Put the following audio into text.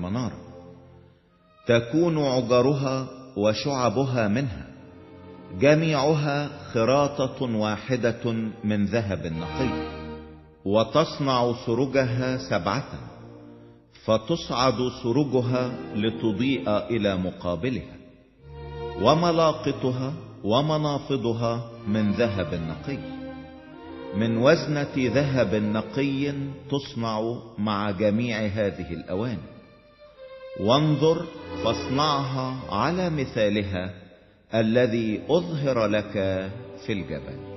المنارة. تكون عجرها وشعبها منها، جميعها خراطة واحدة من ذهب نقي. وتصنع سرجها 7، فتصعد سرجها لتضيء إلى مقابلها. وملاقطها ومنافضها من ذهب نقي، من وزنة ذهب نقي تصنع مع جميع هذه الأواني. وانظر فاصنعها على مثالها الذي أظهر لك في الجبل.